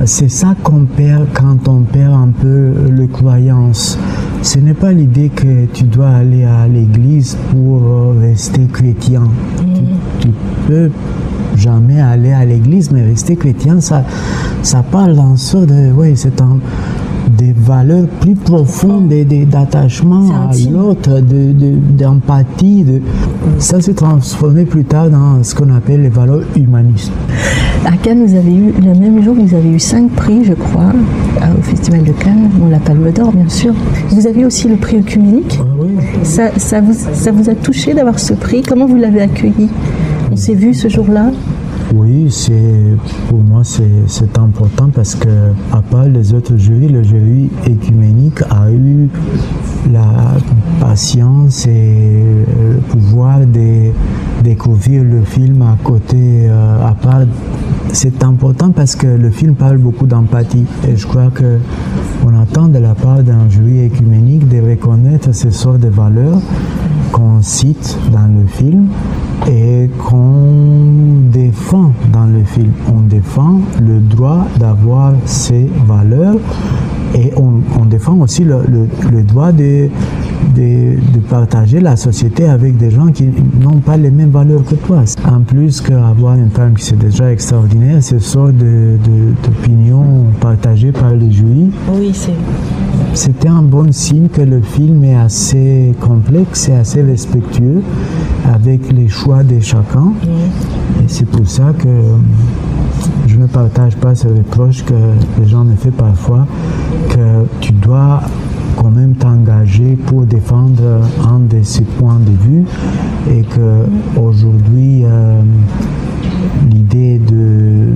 c'est ça qu'on perd quand on perd un peu les croyances. Ce n'est pas l'idée que tu dois aller à l'église pour rester chrétien. Tu peux jamais aller à l'église, mais rester chrétien, ça parle d'un sort de... Oui, c'est des valeurs plus profondes, d'attachement à l'autre, d'empathie. Ça s'est transformé plus tard dans ce qu'on appelle les valeurs humanistes. À Cannes, vous avez eu, le même jour, vous avez eu 5 prix, je crois, au Festival de Cannes, la Palme d'Or, bien sûr. Vous avez aussi le prix œcuménique. Oui. Ça vous a touché d'avoir ce prix? Comment vous l'avez accueilli? On s'est vu ce jour-là? Oui, pour moi c'est important parce que à part les autres jurys, le jury œcuménique a eu la patience et le pouvoir de découvrir le film à côté. À part, c'est important parce que le film parle beaucoup d'empathie et je crois que on attend de la part d'un jury œcuménique de reconnaître ces sortes de valeurs qu'on cite dans le film et qu'on défend dans le film. On défend le droit d'avoir ces valeurs et on défend aussi le droit de partager la société avec des gens qui n'ont pas les mêmes valeurs que toi. En plus qu'avoir une femme qui c'est déjà extraordinaire, ce sort d'opinion partagée par le jury. Oui, c'était un bon signe que le film est assez complexe et assez respectueux avec les choix de chacun. Et c'est pour ça que je ne partage pas ce reproche que les gens me font parfois, que tu dois quand même t'engager pour défendre un de ces points de vue et que aujourd'hui l'idée de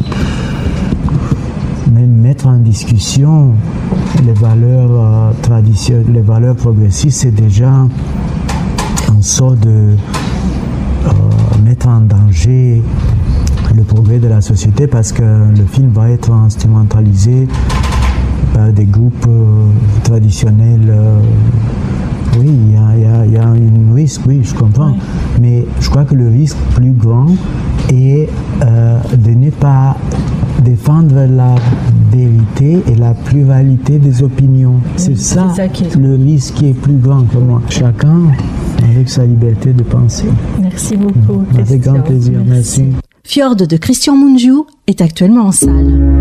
même mettre en discussion les valeurs traditionnelles, les valeurs progressistes, c'est déjà une sorte de mettre en danger le progrès de la société parce que le film va être instrumentalisé par des groupes traditionnels. Oui, il y a un risque, oui, je comprends. Oui. Mais je crois que le risque plus grand est de ne pas défendre la vérité et la pluralité des opinions. Oui, c'est ça le risque qui est plus grand pour moi. Chacun avec sa liberté de penser. Merci beaucoup. Avec grand plaisir, merci. Fjord de Christian Mungiu est actuellement en salle.